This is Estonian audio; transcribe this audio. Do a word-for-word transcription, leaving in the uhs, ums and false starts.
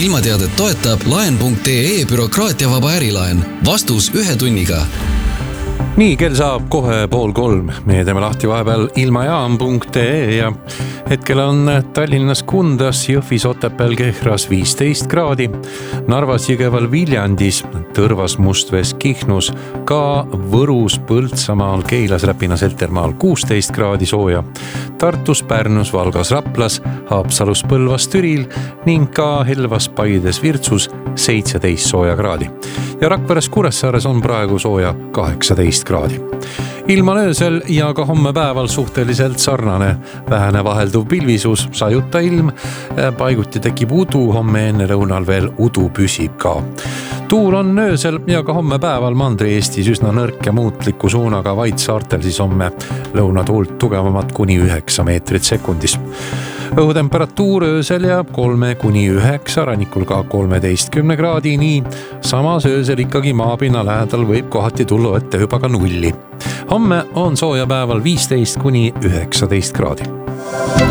ilmateadet toetab laen punkt ee bürokraatiavaba ärilaen. Vastus ühe tunniga. Nii, kell saab kohe pool kolm. Meie teeme lahti vahepeal ilmajaam punkt ee ja hetkel on Tallinnas Kundas, Jõhvis, Otepääl, Kehras viisteist kraadi, Narvas, Jõgeval, Viljandis, Tõrvas, Mustvees, Kihnus, ka Võrus, Põltsamaal, Keilas, Räpinas, Eltermaal kuusteist kraadi sooja, Tartus, Pärnus, Valgas, Raplas, Haapsalus, Põlvas, Türil ning ka Helvas, Paides, Virtsus seitseteist sooja kraadi. Ja Rakveres, Kuressaares on praegu sooja kaheksateist kraadi. Ilm on öösel ja ka homme päeval suhteliselt sarnane. Vähene vahelduv pilvisus, sajuta ilm, paiguti tekib udu, homme enne lõunal veel udu püsib ka. Tuul on öösel ja ka homme päeval Mandri-Eestis üsna nõrk ja muutliku suunaga, vaid saartel siis homme lõunatuult tugevamat kuni üheksa meetrit sekundis. Õhutemperatuur öösel jääb kolme kuni üheksa, rannikul ka kolmeteistkümne kraadi, nii samas öösel ikkagi maapinna lähedal võib kohati tulla ette juba ka nulli. Homme on sooja päeval viisteist kuni üheksateist kraadi.